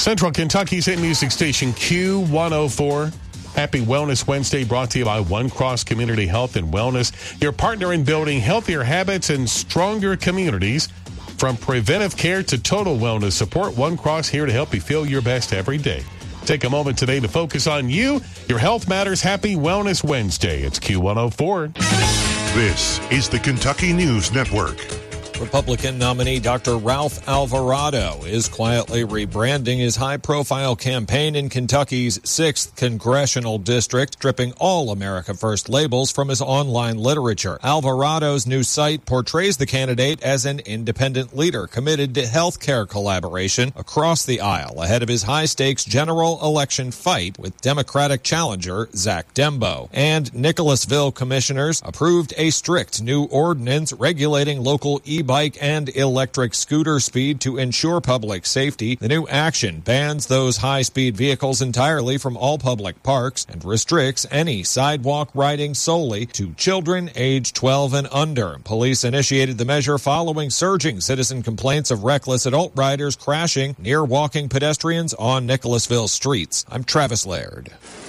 Central Kentucky's hit music station Q104. Happy Wellness Wednesday brought to you by One Cross Community Health and Wellness, your partner in building healthier habits and stronger communities. From preventive care to total wellness support, One Cross here to help you feel your best every day. Take a moment today to focus on you. Your health matters. Happy Wellness Wednesday. It's Q104. This is the Kentucky News Network. Republican nominee Dr. Ralph Alvarado is quietly rebranding his high-profile campaign in Kentucky's 6th congressional district, stripping all America First labels from his online literature. Alvarado's new site portrays the candidate as an independent leader committed to health care collaboration across the aisle ahead of his high-stakes general election fight with Democratic challenger Zach Dembo. And Nicholasville commissioners approved a strict new ordinance regulating local e-bike and electric scooter speed to ensure public safety. The new action bans those high-speed vehicles entirely from all public parks and restricts any sidewalk riding solely to children age 12 and under. Police initiated the measure following surging citizen complaints of reckless adult riders crashing near walking pedestrians on Nicholasville streets. I'm Travis Laird.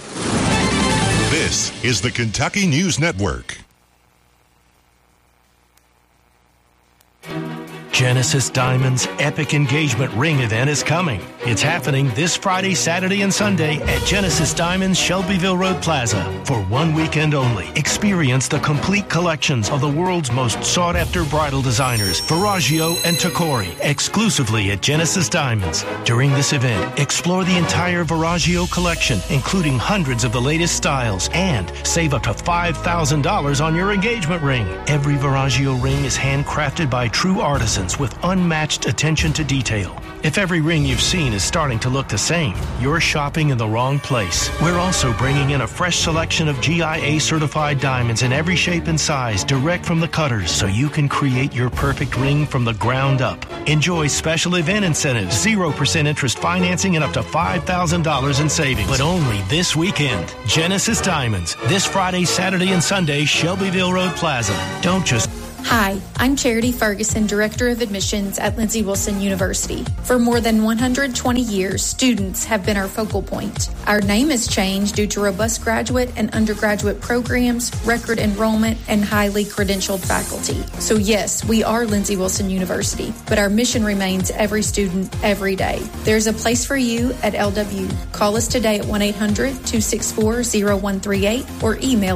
This is the Kentucky News Network. Genesis Diamonds' epic engagement ring event is coming. It's happening this Friday, Saturday, and Sunday at Genesis Diamonds, Shelbyville Road Plaza. For one weekend only, experience the complete collections of the world's most sought-after bridal designers, Verragio and Tacori, exclusively at Genesis Diamonds. During this event, explore the entire Verragio collection, including hundreds of the latest styles, and save up to $5,000 on your engagement ring. Every Verragio ring is handcrafted by true artisans with unmatched attention to detail. If every ring you've seen is starting to look the same, you're shopping in the wrong place. We're also bringing in a fresh selection of GIA-certified diamonds in every shape and size, direct from the cutters, so you can create your perfect ring from the ground up. Enjoy special event incentives, 0% interest financing, and up to $5,000 in savings. But only this weekend. Genesis Diamonds, this Friday, Saturday, and Sunday, Shelbyville Road Plaza. Don't just... Hi, I'm Charity Ferguson, Director of Admissions at Lindsey Wilson University. For more than 120 years, students have been our focal point. Our name has changed due to robust graduate and undergraduate programs, record enrollment, and highly credentialed faculty. So yes, we are Lindsey Wilson University, but our mission remains every student, every day. There's a place for you at LW. Call us today at 1-800-264-0138 or email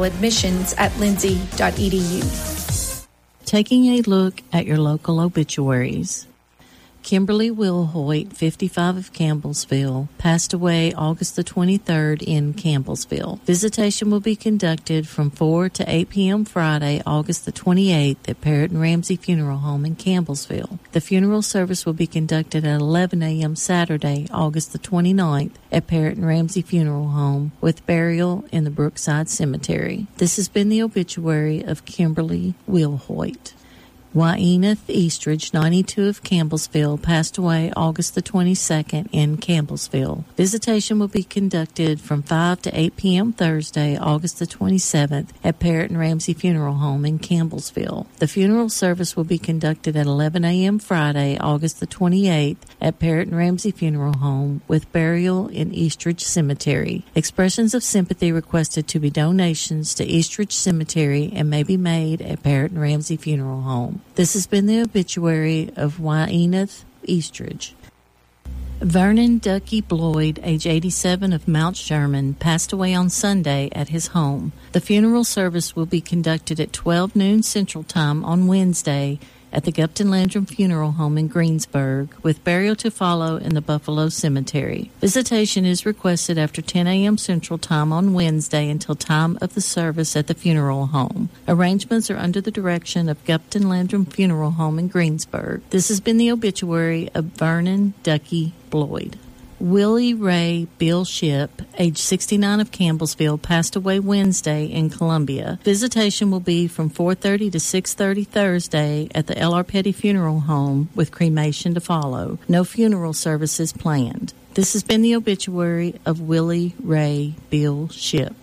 admissions@lindsey.edu. Taking a look at your local obituaries. Kimberly Wilhoit, 55 of Campbellsville, passed away August the 23rd in Campbellsville. Visitation will be conducted from 4 to 8 p.m. Friday, August the 28th at Parrott and Ramsey Funeral Home in Campbellsville. The funeral service will be conducted at 11 a.m. Saturday, August the 29th at Parrott and Ramsey Funeral Home with burial in the Brookside Cemetery. This has been the obituary of Kimberly Wilhoit. Wyneth Eastridge, 92 of Campbellsville, passed away August the 22nd in Campbellsville. Visitation will be conducted from 5 to 8 p.m. Thursday, August the 27th at Parrott and Ramsey Funeral Home in Campbellsville. The funeral service will be conducted at 11 a.m. Friday, August the 28th at Parrott and Ramsey Funeral Home with burial in Eastridge Cemetery. Expressions of sympathy requested to be donations to Eastridge Cemetery and may be made at Parrott and Ramsey Funeral Home. This has been the obituary of Wyneth Eastridge. Vernon Ducky Bloyd, age 87 of Mount Sherman, passed away on Sunday at his home. The funeral service will be conducted at 12 noon Central Time on Wednesday at the Gupton Landrum Funeral Home in Greensburg, with burial to follow in the Buffalo Cemetery. Visitation is requested after 10 a.m. Central Time on Wednesday until time of the service at the funeral home. Arrangements are under the direction of Gupton Landrum Funeral Home in Greensburg. This has been the obituary of Vernon Ducky Bloyd. Willie Ray Bill Ship, age 69 of Campbellsville, passed away Wednesday in Columbia. Visitation will be from 4:30 to 6:30 Thursday at the L.R. Petty Funeral Home with cremation to follow. No funeral service is planned. This has been the obituary of Willie Ray Bill Ship.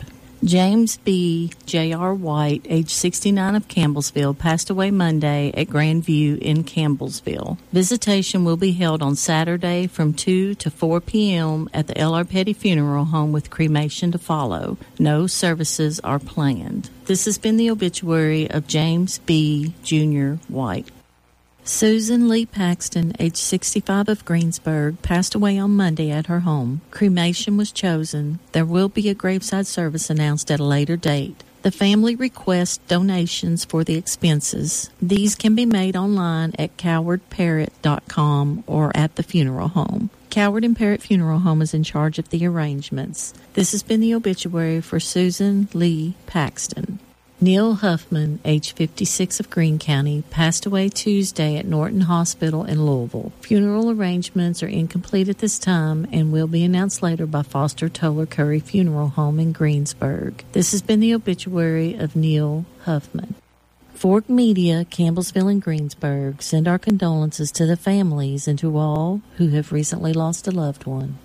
James B. J.R. White, age 69 of Campbellsville, passed away Monday at Grandview in Campbellsville. Visitation will be held on Saturday from 2 to 4 p.m. at the L.R. Petty Funeral Home with cremation to follow. No services are planned. This has been the obituary of James B. Jr. White. Susan Lee Paxton, age 65 of Greensburg, passed away on Monday at her home. Cremation was chosen. There will be a graveside service announced at a later date. The family requests donations for the expenses. These can be made online at cowardparrott.com or at the funeral home. Coward and Parrott Funeral Home is in charge of the arrangements. This has been the obituary for Susan Lee Paxton. Neil Huffman, age 56 of Greene County, passed away Tuesday at Norton Hospital in Louisville. Funeral arrangements are incomplete at this time and will be announced later by Foster Toller Curry Funeral Home in Greensburg. This has been the obituary of Neil Huffman. Fork Media, Campbellsville and Greensburg send our condolences to the families and to all who have recently lost a loved one.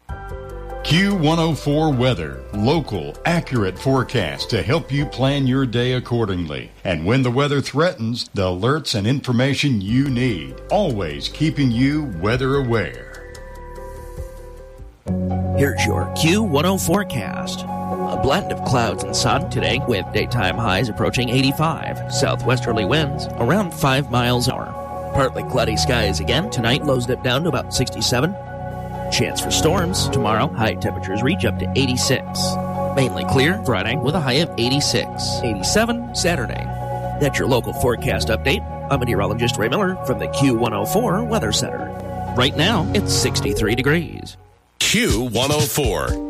Q104 Weather. Local, accurate forecast to help you plan your day accordingly. And when the weather threatens, the alerts and information you need. Always keeping you weather aware. Here's your Q10 forecast. A blend of clouds and sun today with daytime highs approaching 85. Southwesterly winds around 5 miles an hour. Partly cloudy skies again. Tonight lows dip down to about 67. Chance for storms tomorrow. High temperatures reach up to 86. Mainly clear Friday with a high of 86. 87 Saturday. That's your local forecast update. I'm meteorologist Ray Miller from the Q104 Weather Center. Right now, it's 63 degrees. Q104.